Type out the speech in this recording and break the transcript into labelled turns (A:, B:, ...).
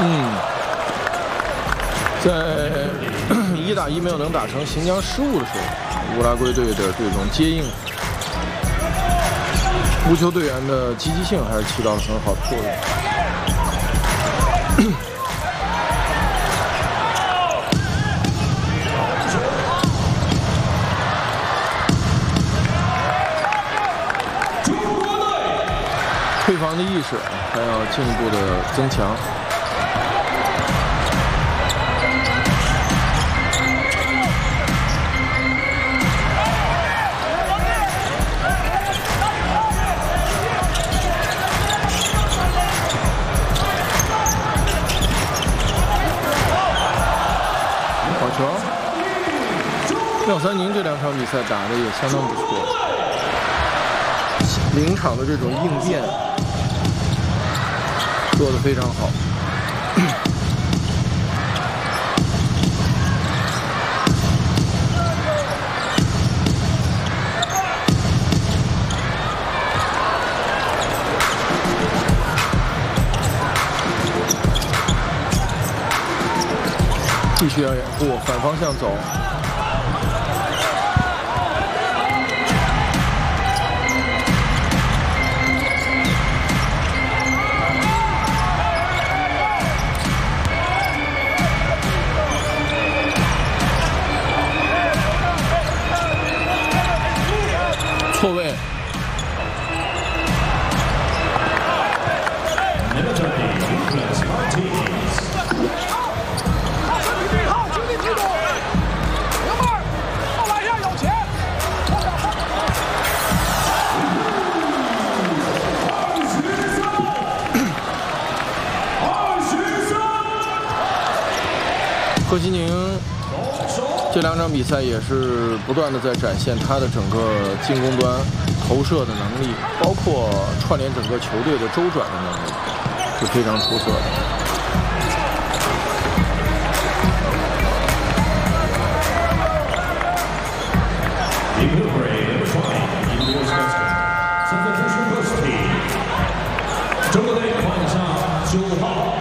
A: 在1打1没有能打成行将失误的时候，乌拉圭队的这种接应，无球队员的积极性还是起到了很好的作用。退防的意识还要进一步的增强。好球！廖三宁这2场比赛打得也相当不错，临场的这种应变做得非常好。继续要掩护，反方向走。错位。贺西宁这2场比赛也是不断的在展现他的整个进攻端投射的能力，包括串联整个球队的周转的能力，是非常出色的。
B: 中国队换上9号。